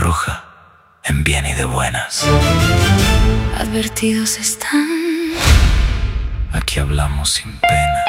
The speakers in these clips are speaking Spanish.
roja, en bien y de buenas. Advertidos están. Aquí hablamos sin pena.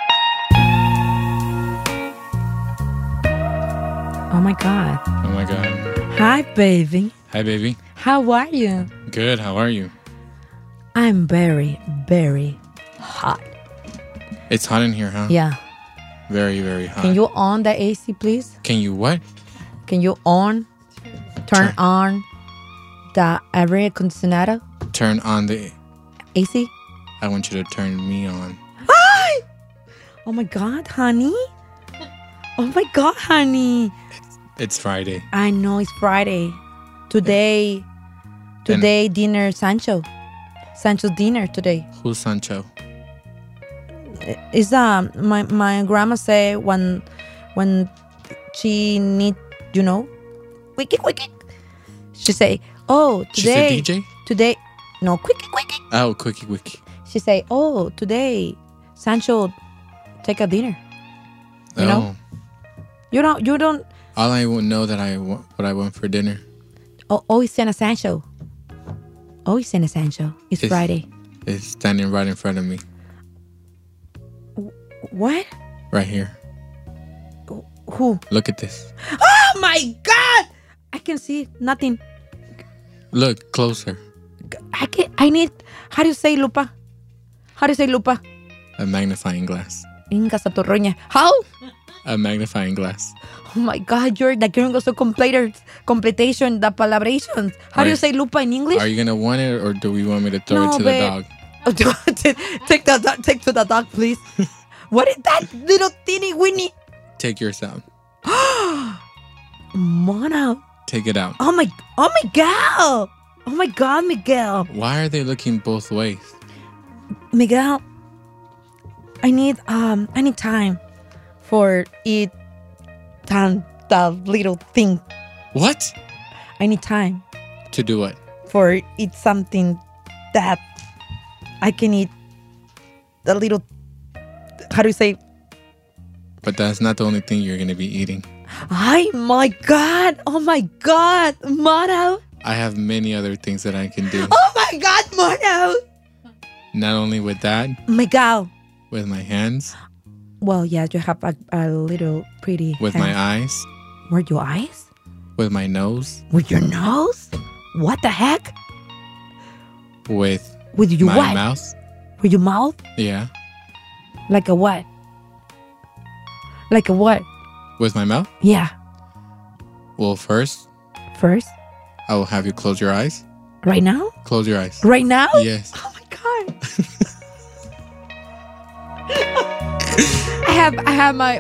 Oh my God. Oh my God. Hi, baby. Hi, baby. How are you? Good. How are you? I'm very, very hot. It's hot in here, huh? Yeah. Very, very hot. Can you on the AC, please? Can you what? Can you turn on the air conditioner? Turn on the... AC? I want you to turn me on. Hi! Oh my God, honey. Oh my God, honey. It's Friday. I know it's Friday. Today dinner, Sancho. Sancho's dinner today. Who's Sancho? Is my grandma say when she need, quickie. She say, oh, today. She's a DJ? Today, no, quickie. Oh, quickie. She say, oh, today Sancho take a dinner. You know? You don't. All I know that what I want for dinner. Oh, it's in a Sancho. Oh, it's in a Sancho. It's Friday. It's standing right in front of me. What? Right here. Who? Look at this. Oh my God! I can see nothing. Look closer. I need. How do you say lupa? A magnifying glass. Inga sa torroña. How? A magnifying glass. Oh my God, you're the gringos of completation, the palabrations. How do you say lupa in English? Are you gonna want it, or do we want me to throw it to the dog? Take to the dog, please. What is that little teeny weeny? Take yours out. Mona. Take it out. Oh my God. Oh my God, Miguel. Why are they looking both ways? Miguel, I need time for eat the little thing. What? I need time To do what? for eat something that I can eat the little. How do you say? But that's not the only thing you're gonna be eating. Oh my God, Mono. I have many other things that I can do. Oh my God, Mono. Not only with that, Miguel. with my hands, Well, yeah, you have a little pretty with hand. my eyes, Were your eyes? with my nose, With your nose? What the heck? with With your my what? mouth. With your mouth? Yeah. Like a what? Like a what? With my mouth? Yeah. Well, first, First? I will have you close your eyes. Right now? Close your eyes. Right now? Yes. Oh my God. I have my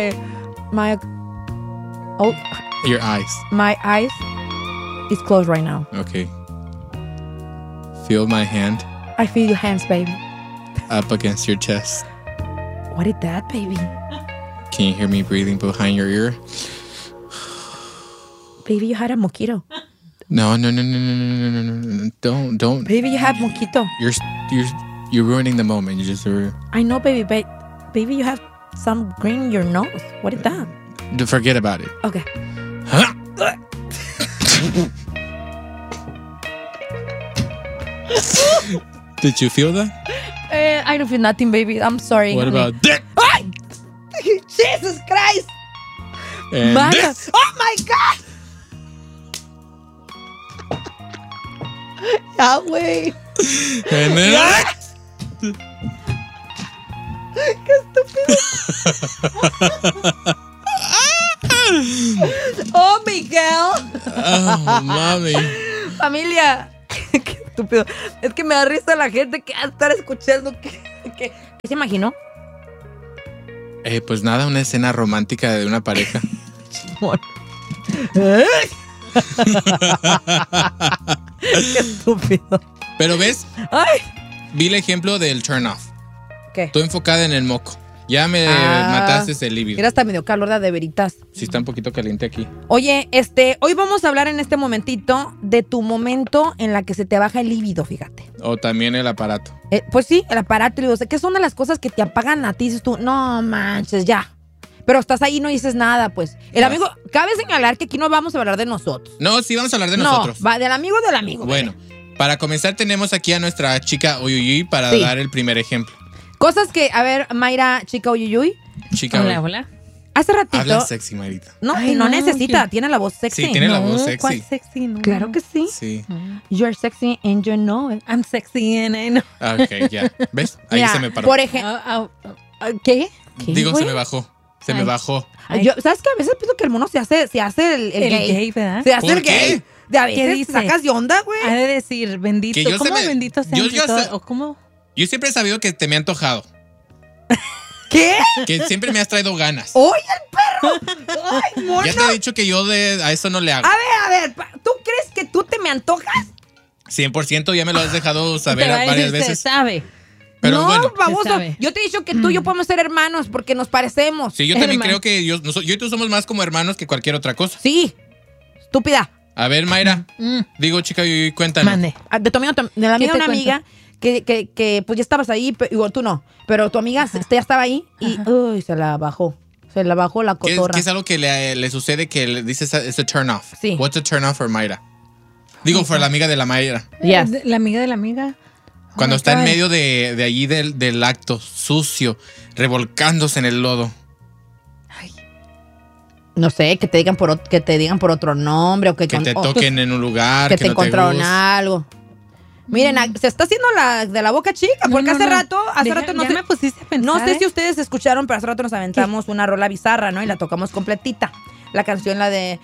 Your eyes. my eyes is closed right now. Okay. Feel my hand I feel your hands, baby. up against your chest. What is that, baby? Can you hear me breathing behind your ear? Baby, you had a mosquito. No. Don't. Baby, you have mosquito. You're ruining the moment. You just I know, baby, but baby, you have some green in your nose. What is that? forget about it. Okay. Huh? Did you feel that? I don't feel nothing, baby. I'm sorry. What honey. about that? Ay! Jesus Christ! And Mano. this? Oh my God! Ya, güey. And then Ya. Qué estúpido. Oh, Miguel. Oh, mami. Familia. Qué estúpido. Es que me da risa la gente que va a estar escuchando. ¿Qué se imaginó? Pues nada, una escena romántica de una pareja. Qué estúpido. Pero ves, Ay. vi el ejemplo del turn off. ¿Qué? Tú enfocada en el moco. Ya me mataste el líbido. Era hasta medio calor de veritas. Sí, está un poquito caliente aquí. Oye, hoy vamos a hablar en este momentito de tu momento en la que se te baja el líbido, fíjate. O también el aparato. Pues sí, el aparato, o sea, que son de las cosas que te apagan a ti, dices tú, no manches, ya. Pero estás ahí y no dices nada, pues. El amigo, cabe señalar que aquí no vamos a hablar de nosotros. No, sí vamos a hablar de nosotros. No, va del amigo del amigo. Bueno, para comenzar tenemos aquí a nuestra chica Uyuyuy para dar el primer ejemplo. Cosas que, a ver, Mayra, chica Uyuyuy. Chica Hola, hola. Hace ratito. Habla sexy, Marita. No, Ay, no no, necesita, tiene la voz sexy. Sí, tiene la voz sexy. ¿Cuál sexy? No. Claro que sí. Sí. You're sexy and you know it. I'm sexy and I know. Ah, ok, ya. ¿Ves? Ahí Mira, se me paró. por ejemplo. ¿Qué? Digo, güey? se me bajó. Se me Ay. bajó. Yo, ¿sabes qué? A veces pienso que el mono se hace el El gay. gay, ¿verdad? Se hace ¿Por el qué? gay. De a ¿Qué veces dice? sacas de onda, güey. Ha de decir, bendito. Que yo ¿Cómo se me- bendito sea? yo ya sé- ¿O cómo? Yo siempre he sabido que te me ha antojado. ¿Qué? Que siempre me has traído ganas. ¡Oye, el perro! ¡Ay, mono! Ya te he dicho que yo a eso no le hago. A ver, ¿tú crees que tú te me antojas? 100% ya me lo has dejado saber Te va a varias decir, se veces. sabe. Pero no, bueno. baboso. se sabe. Yo te he dicho que tú y yo podemos ser hermanos porque nos parecemos. Sí, yo también Hermano. creo que yo y tú somos más como hermanos que cualquier otra cosa. Sí. Estúpida. A ver, Mayra. Digo, chica, cuéntanos. Mande. De tu amiga, de la amiga de te una amiga que pues ya estabas ahí, igual tú no. Pero tu amiga ya estaba ahí y uy, se la bajó. Se la bajó la ¿Qué cotorra. es algo que le sucede que le dices es a turn off? Sí. What's a turn off for Mayra? Digo, for la amiga de la Mayra. Yes. La amiga de la amiga. Cuando my está en God. medio de allí del acto, sucio, revolcándose en el lodo. No sé, que te digan por otro nombre o que Que te o toquen en un lugar que que te no te encontraron gusta. algo. Miren, se está haciendo de la boca chica, porque hace rato no ya sé, me pusiste a pensar. no sé ¿eh? si ustedes escucharon, pero hace rato nos aventamos una rola bizarra, ¿no? Y la tocamos completita. La canción, la de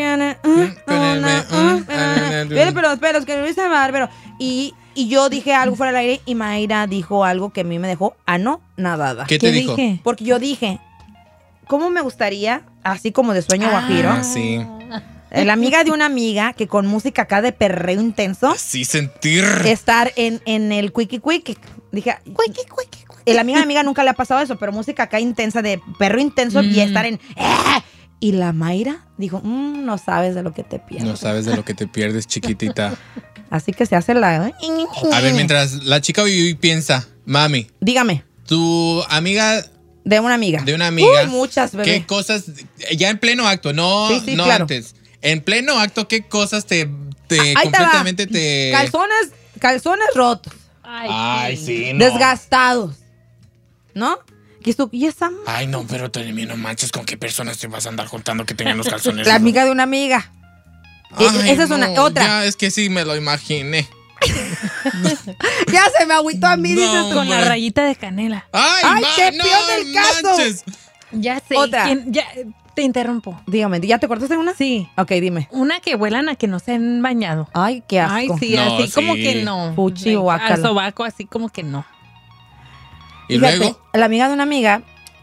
pero que Luis Bárbaro. Y yo dije algo fuera del aire y Mayra dijo algo que a mí me dejó anonadada. ¿Qué te dijo? dije? Porque yo dije, ¿cómo me gustaría, así como de sueño guajiro, Ah, sí. la amiga de una amiga que con música acá de perreo intenso, Así sentir. estar en el quickie quickie? Dije, quickie quickie. La amiga de amiga nunca le ha pasado eso, pero música acá intensa, de perro intenso y estar en... Y la Mayra dijo, no sabes de lo que te pierdes. No sabes de lo que te pierdes, chiquitita. Así que se hace la... A ver, mientras la chica Uyuy piensa, mami, Dígame, tu amiga de una amiga. de una amiga. Uy, muchas, bebé. ¿Qué cosas, ya en pleno acto, no, Sí, no claro. antes? En pleno acto, ¿qué cosas te Ahí te va. completamente te... Calzones rotos, Ay, sí, no. desgastados, ¿no? Y esa... Ay, no, pero Toño, no manches, ¿con qué personas te vas a andar juntando que tengan los calzones? La amiga de una amiga. Ay, Esa es una... no, Otra. Ya, es que sí, me lo imaginé. Ya se me agüitó a mí, No, dices tú. Con la hombre. rayita de canela. Ay, qué no peor del caso. manches. Ya sé. Otra. Ya, te interrumpo. Dígame, ¿ya te cortaste una? Sí. Ok, dime. Una que vuelan a que no se han bañado. Ay, qué asco. Ay, sí, No, así como sí. que no. Fuchi, guácala. Al sobaco, así como que no. Y Fíjate, luego, la amiga de una amiga,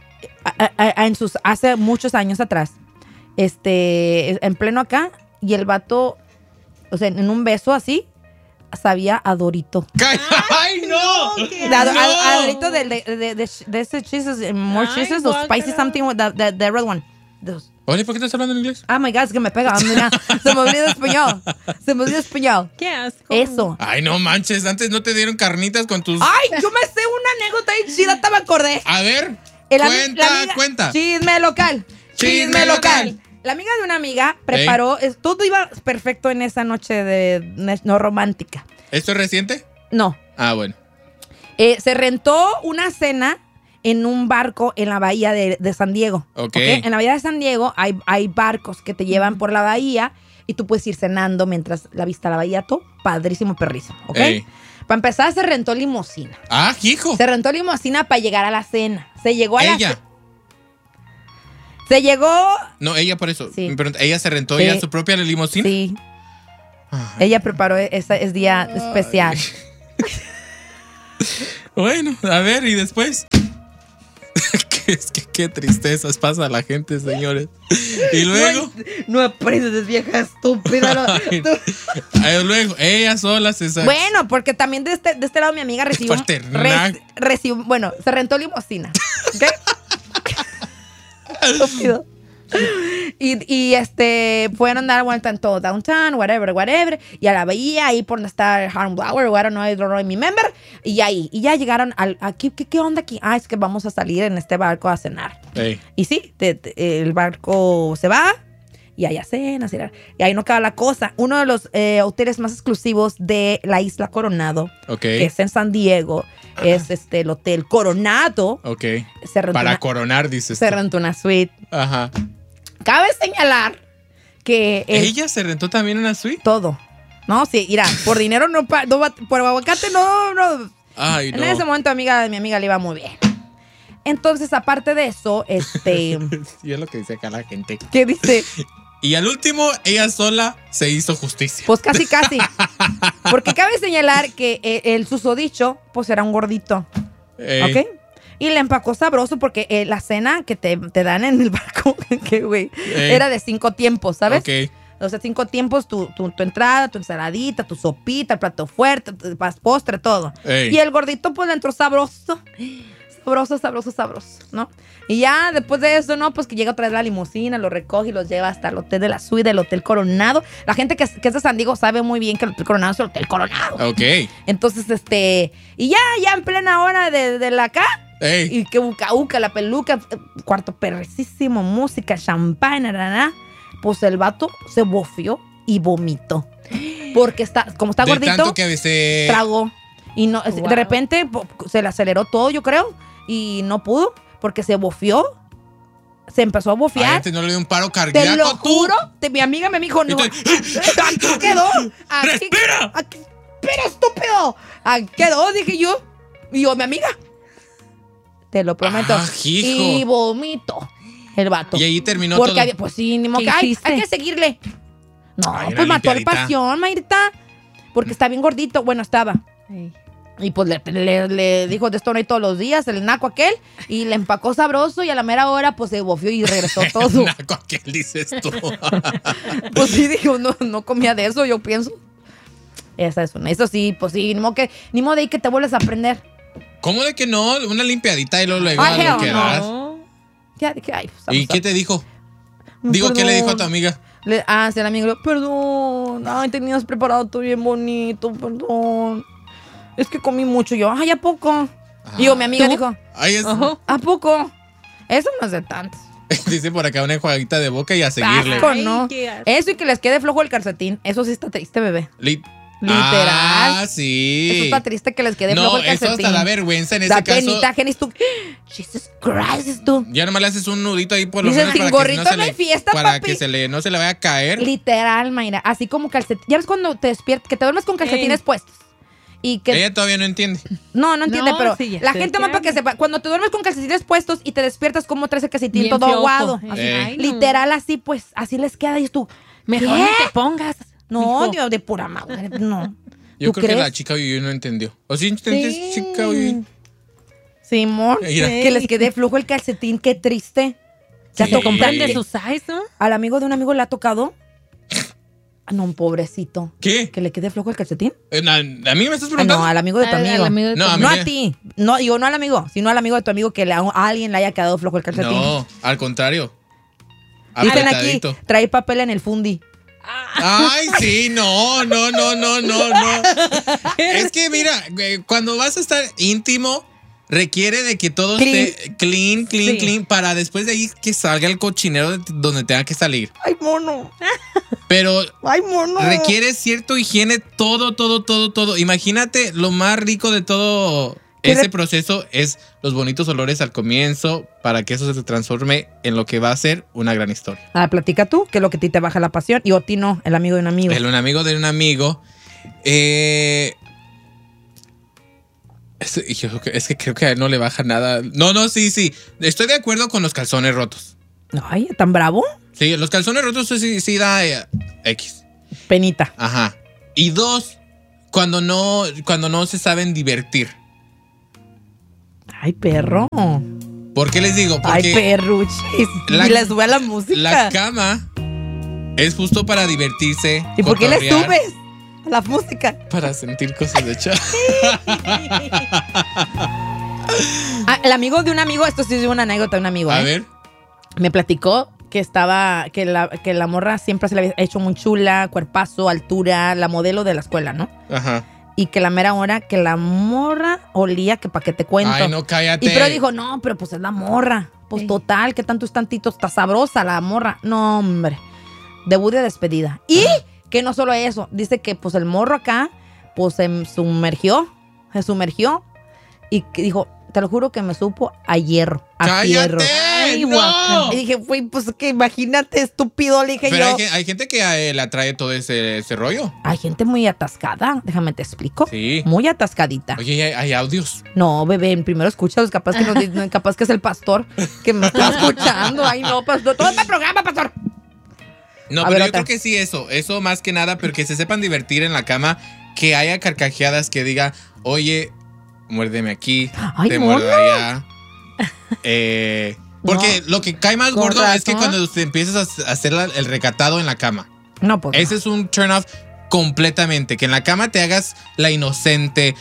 hace muchos años atrás, en pleno acá, y el vato, o sea, en un beso así, sabía a Dorito. ¡ay, no! A Dorito de ese cheeses, more Ay, cheeses, those spicy guácala. something, the red one. Those. Oye, ¿por qué estás hablando en inglés? Oh my God, es que me pega. Mira, se me olvidó español. Se me olvidó español. Qué asco. Eso. Ay, no manches, antes no te dieron carnitas con tus... Ay, yo me sé una anécdota ahí chida, te me acordé. A ver, La cuenta, cuenta. Chisme local. Chisme local. La amiga de una amiga preparó, todo iba perfecto en esa noche no romántica. ¿Esto es reciente? No. Ah, bueno. Se rentó una cena en un barco en la bahía de San Diego. Ok. En la bahía de San Diego hay barcos que te llevan por la bahía y tú puedes ir cenando mientras la vista a la bahía, todo padrísimo, perrísimo, ¿ok? Ey. Para empezar, se rentó limusina. Ah, hijo. Se rentó limusina para llegar a la cena. Se llegó a la Ella. Se llegó... No, ella por eso. Sí. Me pregunta, ¿ella se rentó Sí. ya su propia limusina? Sí. Ay. Ella preparó ese día especial. Bueno, a ver, ¿y después? Qué tristezas pasa a la gente, señores. Y luego... No aprendes, vieja estúpida. Luego, ella sola se... Bueno, porque también de este lado mi amiga recibió... fuerte, bueno, se rentó limusina. ¿Ok? Estúpido. Y fueron a dar vuelta en todo downtown, whatever. Y a la bahía, ahí por donde está Hornblower, I don't know, remember. Y ahí, y ya llegaron aquí. ¿Qué onda aquí? Ah, es que vamos a salir en este barco a cenar. Ey. Y sí, el barco se va. Y hay cenas. Y ahí no acaba la cosa. Uno de los hoteles más exclusivos de la isla Coronado, Ok. que es en San Diego, es el Hotel Coronado. Ok. Se rentó Para una- coronar, dices se tú. rentó una suite. Ajá. Cabe señalar que ¿Ella se rentó también una suite? todo. No, sí, mira, por dinero por aguacate no. Ay, En no. ese momento mi amiga le iba muy bien. Entonces, aparte de eso, Sí, es lo que dice acá la gente. ¿qué dice? Y al último, ella sola se hizo justicia. Pues casi. Porque cabe señalar que el susodicho, pues era un gordito. Ey. ¿Ok? Y le empacó sabroso porque la cena que te dan en el barco, que güey, era de 5 tiempos, ¿sabes? Ok. O sea, 5 tiempos, tu entrada, tu ensaladita, tu sopita, el plato fuerte, postre, todo. Ey. Y el gordito pues le entró sabroso, ¿no? Y ya después de eso, ¿no? Pues que llega otra vez la limusina, lo recoge y los lleva hasta el hotel de la suite, del Hotel Coronado. La gente que es de San Diego sabe muy bien que el Hotel Coronado es el Hotel Coronado. Ok. Entonces, y ya en plena hora de la acá, Ey. y que uca, la peluca, cuarto perricísimo, música, champán, pues el vato se bofió y vomitó. Porque como está De gordito, tanto que a veces... tragó. Y no, Wow. de repente se le aceleró todo, yo creo, y no pudo, porque se bofió. Se empezó a Ay, bofiar. antes no le dio un paro Te cardíaco. lo tú. juro, mi amiga me dijo, no, aquí quedó. ¡Respira! ¡Respira, estúpido! Aquí quedó, dije yo. Y yo, mi amiga. Te lo prometo. Ah, hijo. Y vomito el vato. Y ahí terminó Porque todo. había, pues sí, ni modo ¿Qué que hay hiciste? que seguirle. No, Ay, una pues mató al limpiadita. pasión, Mayrita. Porque está bien gordito. Bueno, estaba. Y pues le dijo de esto no hay todos los días, el naco aquel, y le empacó sabroso y a la mera hora pues se bofió y regresó todo. Naco, ¿a qué dices tú? Pues sí, dijo, no comía de eso, yo pienso. Esa es una. Eso sí, pues sí, ni modo de ahí que te vuelves a aprender. ¿Cómo de que no? Una limpiadita y luego Ay, lo hell que no. das. No. Ya dije, ay, pues, ¿Y vamos qué a- te dijo? Digo, ¿qué le dijo a tu amiga? Sí, el amigo, perdón, ay, tenías preparado todo bien bonito, perdón. Es que comí mucho. Yo, ay, ¿a poco? Y yo, mi amiga ¿Tú? dijo, Ay, es, Ojo. ¿a poco? Eso no es de tanto. dice por acá una enjuaguita de boca y a seguirle. Asco, Ay, no. qué asco. Eso y que les quede flojo el calcetín. Eso sí está triste, bebé. Literal. Ah, sí. Eso está triste que les quede No, flojo el eso calcetín. hasta da vergüenza en ese Da caso. penita, Genis, tú. Jesus Christ, tú. Ya nomás le haces un nudito ahí por lo Dices, menos sin para que gorrito no se no hay le, fiesta, para papi. que no se le vaya a caer. Literal, Mayra. Así como calcetín. ¿Ya ves cuando te despiertas? Que te duermes con calcetines puestos. Y que Ella todavía no entiende. no entiende, No, pero sí, ya la sé gente qué más para que habla. sepa. Cuando te duermes con calcetines puestos y te despiertas, como traes el calcetín Bien todo flojo. aguado. Así, Ay, no. literal, así, pues, así les queda. Y tú, Mejor ¿qué? ni te pongas. No, mijo. Dios, de pura madre, no. Yo ¿Tú creo que crees? la chica Uyuy no entendió. ¿O sí entendiste, Sí. chica Uyuy? Simón, Mira. que les quede flojo el calcetín, qué triste. ¿Te ha Sí. tocado? Compran de sus size, ¿no? ¿Al amigo de un amigo le ha tocado? Ah, no, un pobrecito. ¿Qué? ¿Que le quede flojo el calcetín? ¿A mí me estás Ah, preguntando? no, al amigo de tu Al amigo. amigo de No, tu a No mí- a ti. No, digo, no al amigo, sino al amigo de tu amigo que a alguien le haya quedado flojo el calcetín. No, al contrario. Dicen aquí, Apretadito. trae papel en el fundi. Ay, sí, no. Es que mira, cuando vas a estar íntimo, requiere de que todo Clean. esté clean, Sí. para después de ahí que salga el cochinero donde tenga que salir. Ay, mono. Pero Ay, mono. requiere cierto higiene, todo. Imagínate, lo más rico de todo ese proceso es los bonitos olores al comienzo para que eso se transforme en lo que va a ser una gran historia. Ah, platica tú, que es lo que a ti te baja la pasión. Y a ti no, el amigo de un amigo. Un amigo de un amigo. Es que creo que a él no le baja nada. No, sí. Estoy de acuerdo con los calzones rotos. Ay, ¿tan bravo? Sí, los calzones rotos sí da X. Penita. Ajá. Y dos, cuando no se saben divertir. Ay, perro. ¿Por qué les digo? Ay, Porque perruchis. la- y le sube a la música. la cama es justo para divertirse. ¿Y por qué le cotorrear, subes a la música? Para sentir cosas de chava. Ah, el amigo de un amigo, esto sí es una anécdota de un amigo. A ¿eh? ver. Me platicó que estaba, que la morra siempre se le había hecho muy chula, cuerpazo, altura, la modelo de la escuela, ¿no? Ajá. Y que la mera hora que la morra olía, que para que te cuento. Ay, no, cállate. Y pero dijo, no, pero pues es la morra. Pues Sí. total, que tanto es tantito, está sabrosa la morra. No, hombre. Debut de despedida. Y que no solo eso, dice que pues el morro acá, pues se sumergió. Y que dijo, te lo juro que me supo a hierro, a fierro. ¡Cállate! Ay, ¡No! guaca. Y dije, güey, pues que imagínate, estúpido, le dije Pero yo. hay gente que le atrae todo ese rollo. Hay gente muy atascada, déjame te explico. Sí. Muy atascadita. Oye, hay audios. No, bebé, primero escúchalos, capaz que, capaz que es el pastor que me está escuchando. Ay, no, pastor, todo este programa, pastor. No, A pero ver, yo otra. creo que sí eso más que nada, pero que se sepan divertir en la cama, que haya carcajeadas que diga, oye, muérdeme aquí, Ay, te no, muerdo no. allá. Porque lo que cae más Con gordo es que razón. cuando te empiezas a hacer el recatado en la cama. No, pues. Ese es un turn off completamente. Que en la cama te hagas la inocente,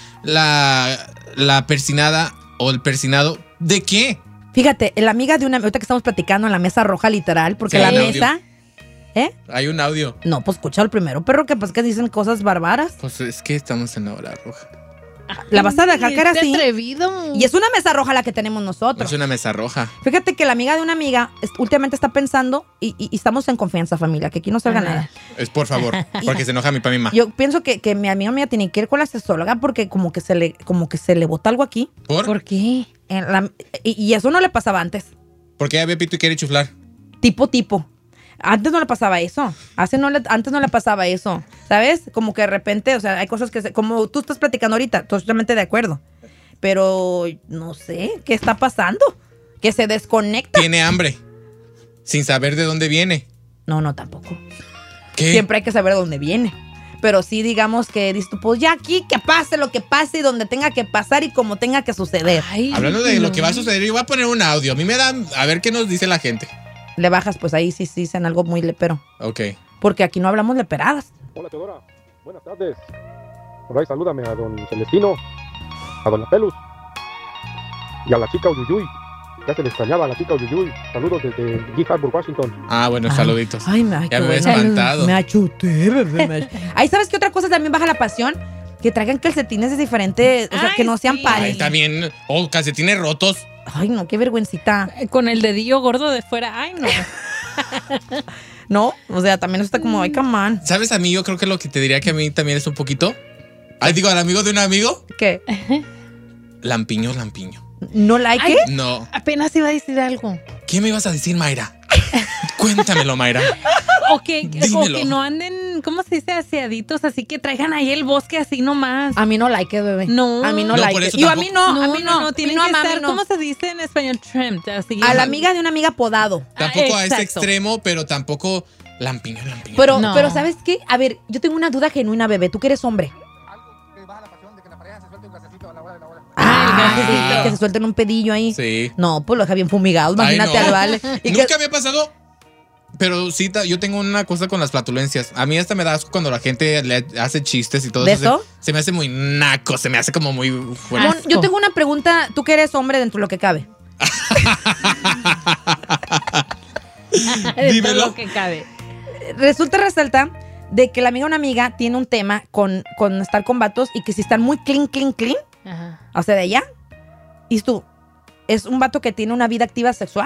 la persinada o el persinado. ¿De qué? Fíjate, la amiga de una. Ahorita que estamos platicando en la mesa roja, literal, porque Sí, la hay un mesa. Hay un audio. No, pues escucha el primero, perro, que pues que dicen cosas barbaras. Pues es que estamos en la hora roja. La vas a dejar cara Qué así. atrevido. Y es una mesa roja la que tenemos nosotros. Es una mesa roja. Fíjate que la amiga de una amiga últimamente está pensando, y estamos en confianza, familia, que aquí no salga Ajá. nada. Es por favor, porque se enoja mi papá y mi mamá. Yo pienso que mi amiga mía tiene que ir con la sexóloga porque como que se le bota algo aquí. ¿Por qué? Y eso no le pasaba antes. Porque ya ve pito y quiere chuflar. Tipo. Antes no le pasaba eso. Antes no le pasaba eso. ¿Sabes? Como que de repente, o sea, hay cosas que como tú estás platicando ahorita, totalmente de acuerdo. Pero no sé, ¿qué está pasando? Que se desconecta. Tiene hambre. Sin saber de dónde viene. No, tampoco. ¿Qué? Siempre hay que saber de dónde viene. Pero sí, digamos que dices tú, pues ya aquí, que pase lo que pase y donde tenga que pasar y como tenga que suceder. Ay, Hablando de lo no. que va a suceder, yo voy a poner un audio. A mí me da a ver qué nos dice la gente. Le bajas, pues ahí sí dicen algo muy lepero. Ok. Porque aquí no hablamos leperadas. Hola Teodora, buenas tardes. Por ahí salúdame a don Celestino, a don La Pelus y a la chica Uyuyuy. Ya se le extrañaba a la chica Uyuyuy. Saludos desde G. Harbor, Washington. Ah, bueno, saluditos. Ay, Ya qué me había bueno. espantado. Me achuté, bebé. Ahí, ¿sabes qué otra cosa también baja la pasión? Que traigan calcetines de diferentes, o sea, Ay, que no sean sí. pares. Ay, también. Oh, calcetines rotos. Ay, no, qué vergüencita. Con el dedillo gordo de fuera. Ay, no. No, o sea, también está como, ay, come on. ¿Sabes a mí? Yo creo que lo que te diría que a mí también es un poquito. Ay, digo, al amigo de un amigo. ¿Qué? Lampiño. ¿No like Ay, it? No. Apenas iba a decir algo. ¿Qué me ibas a decir, Mayra? Cuéntamelo, Mayra. O que Dímelo. no anden, ¿cómo se dice? Aseaditos, así que traigan ahí el bosque así nomás. A mí no like it, bebé. No. A mí no, No, like por it. eso Y a mí no, no, a mí no. no, tienen no, que mami, estar, no. ¿cómo se dice en español? Trimmed, así. A la amiga de una amiga podado. Tampoco a ese Exacto. extremo, pero tampoco lampiño. Pero, No. pero ¿sabes qué? A ver, yo tengo una duda genuina, bebé. Tú que eres hombre. Ah, el sí, gasecito. que se suelten un pedillo ahí. Sí. No, pues lo deja bien fumigado. Ay, Imagínate no. al vale. Y que- Nunca me ha pasado. Pero sí, yo tengo una cosa con las flatulencias. A mí hasta me da asco cuando la gente le hace chistes y todo ¿De eso. eso? Se me hace muy naco, se me hace como muy fuerte. Mon, yo tengo una pregunta. Tú que eres hombre dentro de lo que cabe. De Dímelo. todo lo que cabe. Resalta de que la amiga de una amiga tiene un tema con estar con vatos y que si están muy clean, Ajá. o sea, de allá, y tú, es un vato que tiene una vida activa sexual.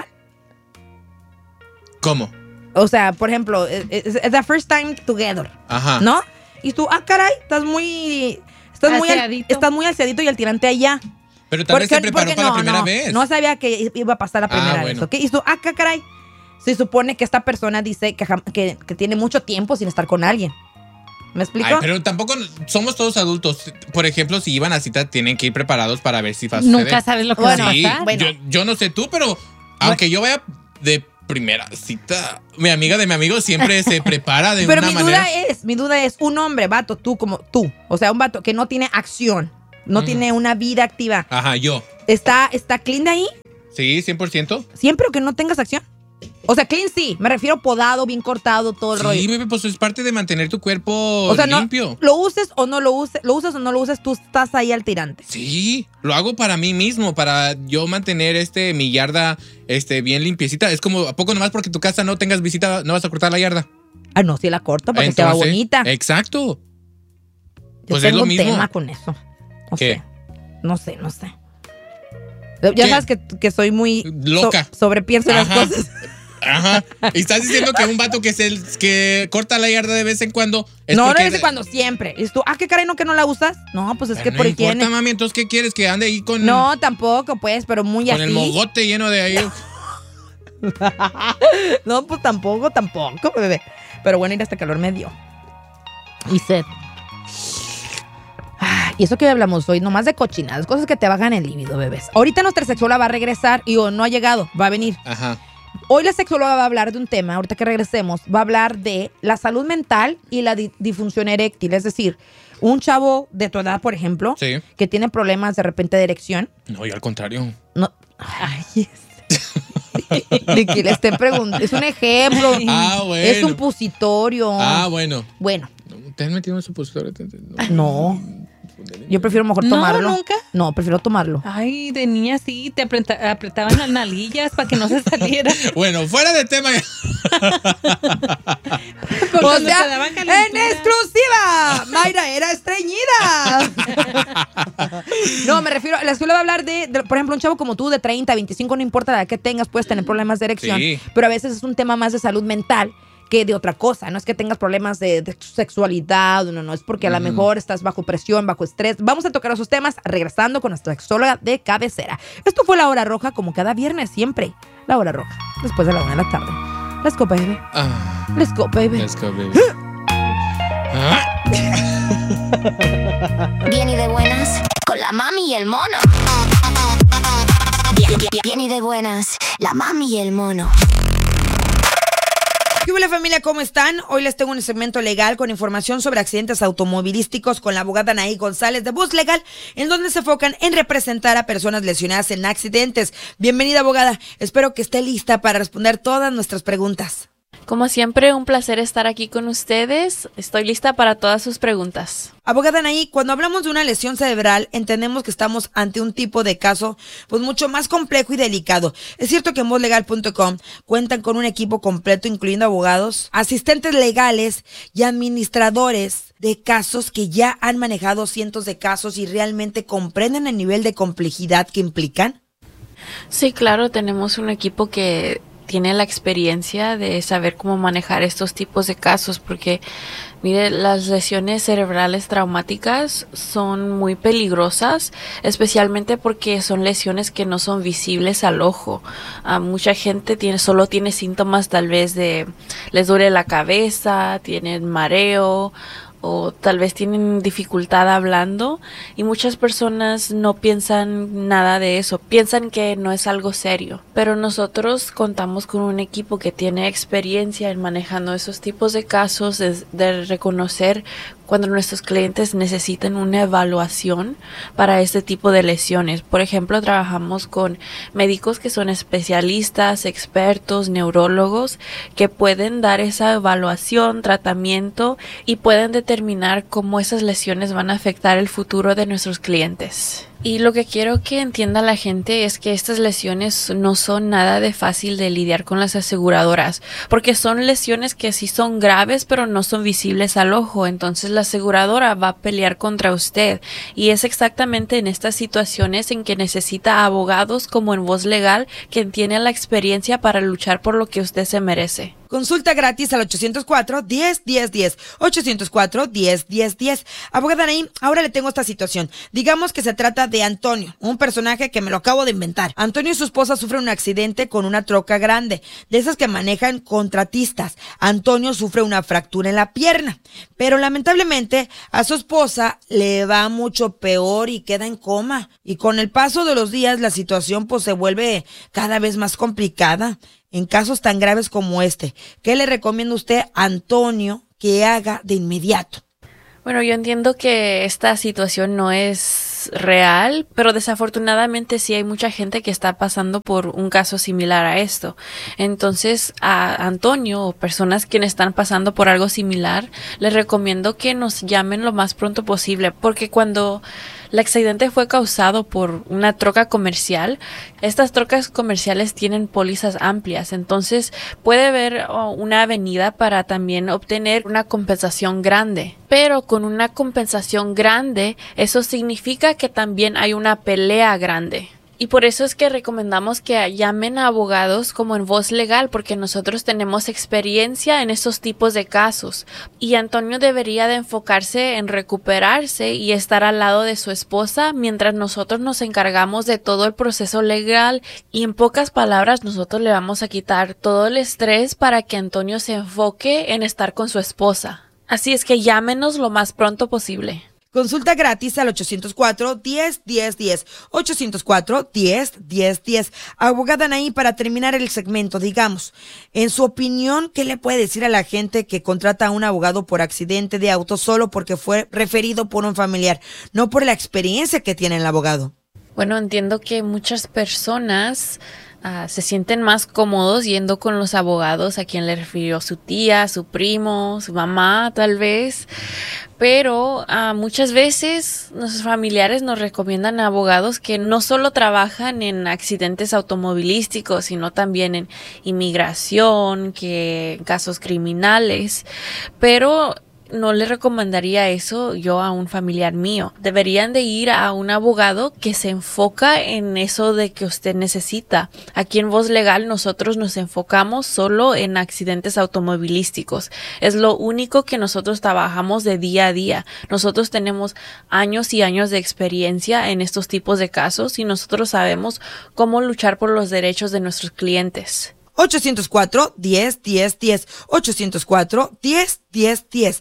¿Cómo? O sea, por ejemplo, es the first time together, Ajá. ¿no? Y tú, caray, estás muy alciadito y el tirante allá. Pero tal vez se preparó para la primera vez. No sabía que iba a pasar la primera vez, bueno. ¿ok? Y tú, caray. Se supone que esta persona dice que tiene mucho tiempo sin estar con alguien. ¿Me explico? Ay, pero tampoco somos todos adultos. Por ejemplo, si iban a cita, tienen que ir preparados para ver si va a suceder. Nunca sabes lo que Bueno, va a Sí, pasar. bueno. yo no sé tú, pero aunque yo vaya de primera cita, mi amiga de mi amigo siempre se prepara de Pero una mi manera. duda es, un hombre, vato, tú como tú, o sea, un vato que no tiene acción, no tiene una vida activa, Ajá, yo. ¿está clean de ahí? Sí, 100%. Siempre o que no tengas acción. O sea, clean sí, me refiero podado, bien cortado, todo el rollo. Sí, bebé, pues es parte de mantener tu cuerpo O sea, limpio. No, lo uses o no lo uses, tú estás ahí al tirante. Sí, lo hago para mí mismo, para yo mantener mi yarda bien limpiecita. Es como, ¿a poco nomás porque tu casa no tengas visita, no vas a cortar la yarda? Ah, no, sí la corto para que se vea bonita. Exacto. Yo Pues tengo es lo un mismo. tema con eso. ¿Qué? No sé. Ya sabes que soy muy loca. Sobrepienso las Ajá. cosas. Ajá. Y estás diciendo que un vato que corta la yarda de vez en cuando. No, porque- de vez en cuando, siempre. Y tú, ¿qué caray, no que no la usas? No, pues es Pero que no por importa, higiene. mami, entonces ¿qué quieres? Que ande ahí con No, tampoco, pues, pero muy con así. el mogote lleno de ahí. No, pues tampoco, bebé. Pero bueno, ir este calor me dio. Y sed. Y eso que hablamos hoy, nomás de cochinadas, cosas que te bajan el líbido, bebés. Ahorita nuestra sexóloga va a regresar y no ha llegado, va a venir. Ajá. Hoy la sexóloga va a hablar de un tema, ahorita que regresemos, va a hablar de la salud mental y la disfunción eréctil. Es decir, un chavo de tu edad, por ejemplo, Sí. que tiene problemas de repente de erección. No, y al contrario. No. Ay, de que le esté preguntando. Es un ejemplo. Ah, bueno. Es un suppositorio. Bueno. Bueno, ¿Te has metido en un supositorio? no. Yo prefiero mejor No, tomarlo. ¿nunca? No, prefiero tomarlo. Ay, de niña sí, te apretaban las nalillas para que no se saliera. Bueno, fuera de tema. Porque O cuando sea, te daban en calentura. exclusiva, Mayra era estreñida. No, me refiero, la escuela va a hablar de, por ejemplo, un chavo como tú de 30, 25, no importa la edad que tengas, puedes tener problemas de erección, Sí. pero a veces es un tema más de salud mental que de otra cosa. No es que tengas problemas de sexualidad, no, es porque a lo mejor estás bajo presión, bajo estrés. Vamos a tocar esos temas regresando con nuestra sexóloga de cabecera. Esto fue La Hora Roja, como cada viernes, siempre. La Hora Roja, después de la 1 de la tarde. Let's go, baby. Let's go, baby. Let's go, baby. Bien y de buenas, con la mami y el mono. Bien y de buenas, la mami y el mono. ¿Qué hubo, familia? ¿Cómo están? Hoy les tengo un segmento legal con información sobre accidentes automovilísticos con la abogada Anaí González de Voz Legal, en donde se enfocan en representar a personas lesionadas en accidentes. Bienvenida, abogada. Espero que esté lista para responder todas nuestras preguntas. Como siempre, un placer estar aquí con ustedes. Estoy lista para todas sus preguntas. Abogada Anaí, cuando hablamos de una lesión cerebral, entendemos que estamos ante un tipo de caso pues mucho más complejo y delicado. Es cierto que en vozlegal.com cuentan con un equipo completo, incluyendo abogados, asistentes legales y administradores de casos que ya han manejado cientos de casos y realmente comprenden el nivel de complejidad que implican. Sí, claro, tenemos un equipo que tiene la experiencia de saber cómo manejar estos tipos de casos, porque mire, las lesiones cerebrales traumáticas son muy peligrosas, especialmente porque son lesiones que no son visibles al ojo. Mucha gente solo tiene síntomas tal vez les duele la cabeza, tienen mareo, o tal vez tienen dificultad hablando, y muchas personas no piensan nada de eso, piensan que no es algo serio, pero nosotros contamos con un equipo que tiene experiencia en manejando esos tipos de casos, de reconocer cuando nuestros clientes necesitan una evaluación para este tipo de lesiones. Por ejemplo, trabajamos con médicos que son especialistas, expertos, neurólogos, que pueden dar esa evaluación, tratamiento, y pueden determinar cómo esas lesiones van a afectar el futuro de nuestros clientes. Y lo que quiero que entienda la gente es que estas lesiones no son nada de fácil de lidiar con las aseguradoras, porque son lesiones que sí son graves, pero no son visibles al ojo. Entonces la aseguradora va a pelear contra usted, y es exactamente en estas situaciones en que necesita abogados como en Voz Legal, que tienen la experiencia para luchar por lo que usted se merece. Consulta gratis al 804-10-10-10. 804-10-10-10. Abogada Anaí, ahora le tengo esta situación. Digamos que se trata de Antonio, un personaje que me lo acabo de inventar. Antonio y su esposa sufren un accidente con una troca grande, de esas que manejan contratistas. Antonio sufre una fractura en la pierna, pero lamentablemente a su esposa le va mucho peor y queda en coma. Y con el paso de los días la situación pues se vuelve cada vez más complicada. En casos tan graves como este, ¿qué le recomienda usted a Antonio que haga de inmediato? Bueno, yo entiendo que esta situación no es es real, pero desafortunadamente sí hay mucha gente que está pasando por un caso similar a esto. Entonces, a Antonio o personas quienes están pasando por algo similar, les recomiendo que nos llamen lo más pronto posible, porque cuando el accidente fue causado por una troca comercial, estas trocas comerciales tienen pólizas amplias, entonces puede haber una avenida para también obtener una compensación grande. Pero con una compensación grande, eso significa que también hay una pelea grande. Y por eso es que recomendamos que llamen a abogados como en Voz Legal, porque nosotros tenemos experiencia en estos tipos de casos. Y Antonio debería de enfocarse en recuperarse y estar al lado de su esposa mientras nosotros nos encargamos de todo el proceso legal. Y en pocas palabras, nosotros le vamos a quitar todo el estrés para que Antonio se enfoque en estar con su esposa. Así es que llámenos lo más pronto posible. Consulta gratis al 804-10-10-10. 804-10-10-10. Abogada Anaí, para terminar el segmento, digamos, en su opinión, ¿qué le puede decir a la gente que contrata a un abogado por accidente de auto solo porque fue referido por un familiar, no por la experiencia que tiene el abogado? Bueno, entiendo que muchas personas se sienten más cómodos yendo con los abogados a quien le refirió su tía, su primo, su mamá, tal vez. Pero muchas veces nuestros familiares nos recomiendan a abogados que no solo trabajan en accidentes automovilísticos, sino también en inmigración, que en casos criminales. Pero no le recomendaría eso yo a un familiar mío. Deberían de ir a un abogado que se enfoca en eso de que usted necesita. Aquí en Voz Legal nosotros nos enfocamos solo en accidentes automovilísticos. Es lo único que nosotros trabajamos de día a día. Nosotros tenemos años y años de experiencia en estos tipos de casos y nosotros sabemos cómo luchar por los derechos de nuestros clientes. 804-10-10-10. 804-10-10-10.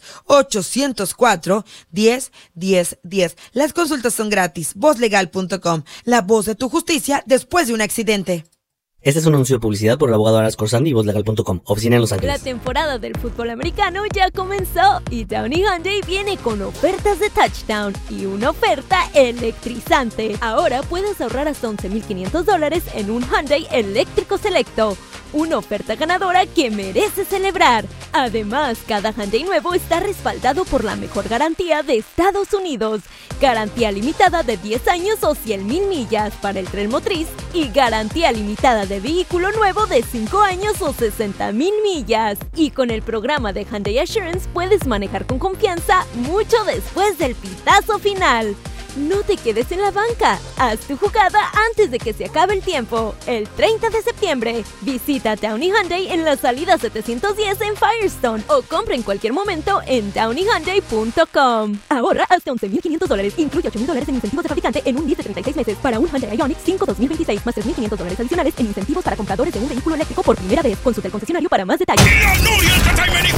804-10-10-10. Las consultas son gratis. Vozlegal.com. La voz de tu justicia después de un accidente. Este es un anuncio de publicidad por el abogado Aras Corsandi y Vozlegal.com, oficina en Los Ángeles. La temporada del fútbol americano ya comenzó y Downey Hyundai viene con ofertas de touchdown y una oferta electrizante. Ahora puedes ahorrar hasta $11,500 en un Hyundai eléctrico selecto. Una oferta ganadora que merece celebrar. Además, cada Hyundai nuevo está respaldado por la mejor garantía de Estados Unidos. Garantía limitada de 10 años o 100,000 millas para el tren motriz y garantía limitada de vehículo nuevo de 5 años o 60,000 millas. Y con el programa de Hyundai Assurance puedes manejar con confianza mucho después del pitazo final. No te quedes en la banca. Haz tu jugada antes de que se acabe el tiempo. El 30 de septiembre, visita Downey Hyundai en la salida 710 en Firestone o compra en cualquier momento en downeyhyundai.com. Ahorra hasta $11,500. Incluye $8,000 en incentivos de fabricante en un lease de 36 meses para un Hyundai Ioniq 5 2026, más $3,500 adicionales en incentivos para compradores de un vehículo eléctrico por primera vez. Consulta el concesionario para más detalles.